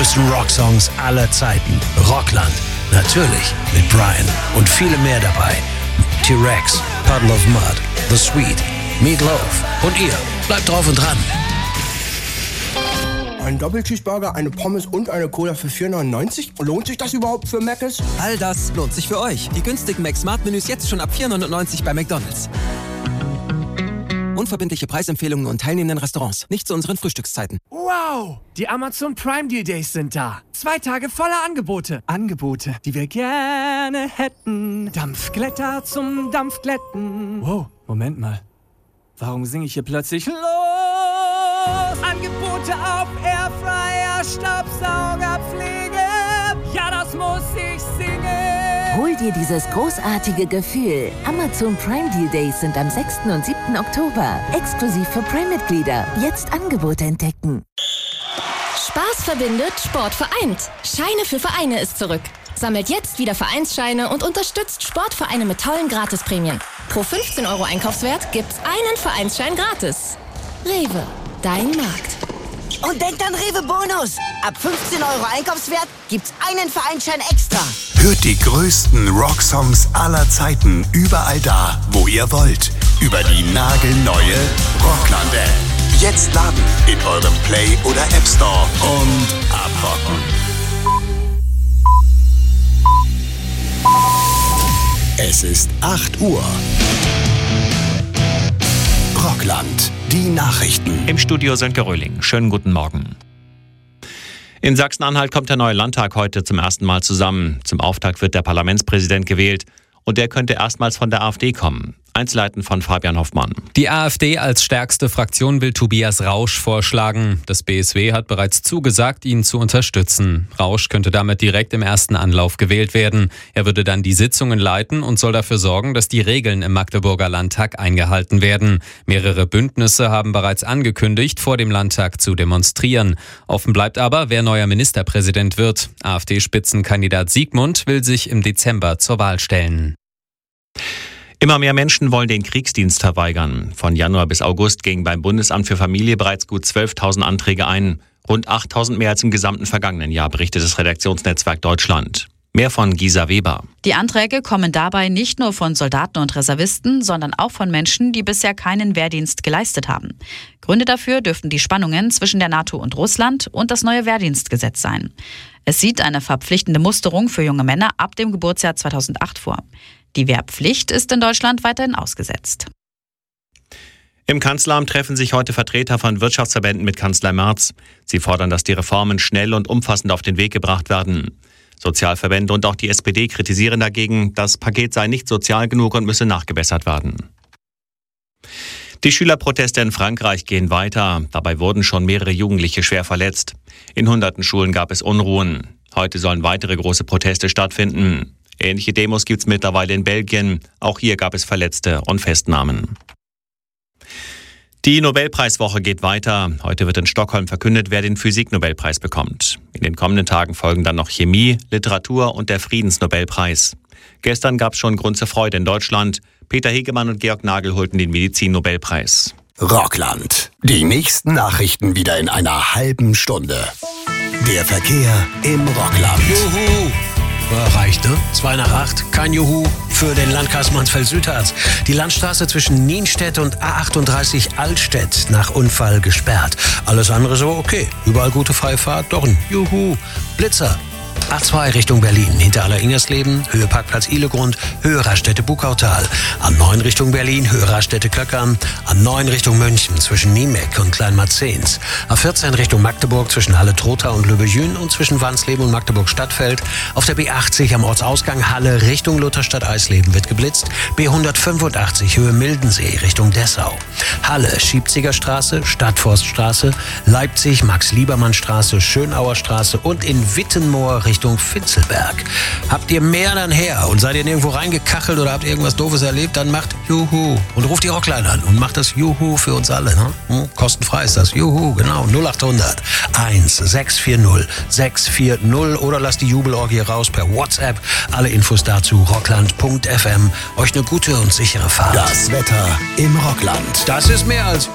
größten Rocksongs aller Zeiten. Rockland. Natürlich mit Brian und viele mehr dabei. T-Rex, Puddle of Mud, The Sweet, Meat Loaf und ihr. Bleibt drauf und dran. Ein Doppelcheeseburger, eine Pommes und eine Cola für 4,99? Lohnt sich das überhaupt für Mc's? All das lohnt sich für euch. Die günstigen Mac-Smart-Menüs jetzt schon ab 4,99 bei McDonald's. Unverbindliche Preisempfehlungen und teilnehmenden Restaurants. Nicht zu unseren Frühstückszeiten. Wow! Die Amazon Prime Deal Days sind da. 2 Tage voller Angebote. Angebote, die wir gerne hätten. Dampfglätter zum Dampfglätten. Wow, Moment mal. Warum singe ich hier plötzlich los? Angebote auf Airfryer, Staubsaugerpflege. Ja, das muss ich singen. Hol dir dieses großartige Gefühl. Amazon Prime Deal Days sind am 6. und 7. Oktober. Exklusiv für Prime-Mitglieder. Jetzt Angebote entdecken. Spaß verbindet, Sport vereint. Scheine für Vereine ist zurück. Sammelt jetzt wieder Vereinsscheine und unterstützt Sportvereine mit tollen Gratisprämien. Pro 15 € Einkaufswert gibt's einen Vereinsschein gratis. Rewe, dein Markt. Und denkt an Rewe Bonus. Ab 15 € Einkaufswert gibt's einen Vereinsschein extra. Hört die größten Rocksongs aller Zeiten überall da, wo ihr wollt. Über die nagelneue Rockland-App. Jetzt laden in eurem Play- oder App Store und abrocken. Es ist 8 Uhr. Rockland, die Nachrichten. Im Studio Sönke Röhling. Schönen guten Morgen. In Sachsen-Anhalt kommt der neue Landtag heute zum ersten Mal zusammen. Zum Auftakt wird der Parlamentspräsident gewählt. Und der könnte erstmals von der AfD kommen. Einzelheiten von Fabian Hoffmann. Die AfD als stärkste Fraktion will Tobias Rausch vorschlagen. Das BSW hat bereits zugesagt, ihn zu unterstützen. Rausch könnte damit direkt im ersten Anlauf gewählt werden. Er würde dann die Sitzungen leiten und soll dafür sorgen, dass die Regeln im Magdeburger Landtag eingehalten werden. Mehrere Bündnisse haben bereits angekündigt, vor dem Landtag zu demonstrieren. Offen bleibt aber, wer neuer Ministerpräsident wird. AfD-Spitzenkandidat Siegmund will sich im Dezember zur Wahl stellen. Immer mehr Menschen wollen den Kriegsdienst verweigern. Von Januar bis August gingen beim Bundesamt für Familie bereits gut 12.000 Anträge ein. Rund 8.000 mehr als im gesamten vergangenen Jahr, berichtet das Redaktionsnetzwerk Deutschland. Mehr von Gisa Weber. Die Anträge kommen dabei nicht nur von Soldaten und Reservisten, sondern auch von Menschen, die bisher keinen Wehrdienst geleistet haben. Gründe dafür dürften die Spannungen zwischen der NATO und Russland und das neue Wehrdienstgesetz sein. Es sieht eine verpflichtende Musterung für junge Männer ab dem Geburtsjahr 2008 vor. Die Wehrpflicht ist in Deutschland weiterhin ausgesetzt. Im Kanzleramt treffen sich heute Vertreter von Wirtschaftsverbänden mit Kanzler Merz. Sie fordern, dass die Reformen schnell und umfassend auf den Weg gebracht werden. Sozialverbände und auch die SPD kritisieren dagegen, das Paket sei nicht sozial genug und müsse nachgebessert werden. Die Schülerproteste in Frankreich gehen weiter. Dabei wurden schon mehrere Jugendliche schwer verletzt. In hunderten Schulen gab es Unruhen. Heute sollen weitere große Proteste stattfinden. Ähnliche Demos gibt es mittlerweile in Belgien. Auch hier gab es Verletzte und Festnahmen. Die Nobelpreiswoche geht weiter. Heute wird in Stockholm verkündet, wer den Physik-Nobelpreis bekommt. In den kommenden Tagen folgen dann noch Chemie, Literatur und der Friedensnobelpreis. Gestern gab es schon Grund zur Freude in Deutschland. Peter Hegemann und Georg Nagel holten den Medizin-Nobelpreis. Rockland. Die nächsten Nachrichten wieder in einer halben Stunde. Der Verkehr im Rockland. Juhu! Reichte. 7:55. Kein Juhu für den Landkreis Mansfeld-Südharz. Die Landstraße zwischen Nienstedt und A38 Altstedt nach Unfall gesperrt. Alles andere so okay. Überall gute freie Fahrt. Doch ein Juhu. Blitzer. A2 Richtung Berlin, hinter Aller-Ingersleben, Höhe Parkplatz Ihlegrund, Höhe Raststätte-Bukautal. A9 Richtung Berlin, Höhe Raststätte-Klöckern. A9 Richtung München, zwischen Niemeck und Kleinmarzens. A14 Richtung Magdeburg, zwischen Halle-Trotha und Löbejün und zwischen Wansleben und Magdeburg-Stadtfeld. Auf der B80 am Ortsausgang Halle Richtung Lutherstadt-Eisleben wird geblitzt. B185 Höhe Mildensee Richtung Dessau. Halle Schiebziger Straße, Stadtforststraße, Leipzig Max-Liebermann-Straße, Schönauer Straße und in Wittenmoor Richtung Finzelberg. Habt ihr mehr, dann her. Und seid ihr nirgendwo reingekachelt oder habt irgendwas Doofes erlebt, dann macht Juhu. Und ruft die Rockline an und macht das Juhu für uns alle. Ne? Kostenfrei ist das. Juhu, genau. 0800 1640 640 oder lasst die Jubelorgie raus per WhatsApp. Alle Infos dazu rockland.fm. Euch eine gute und sichere Fahrt. Das Wetter im Rockland. Das ist mehr als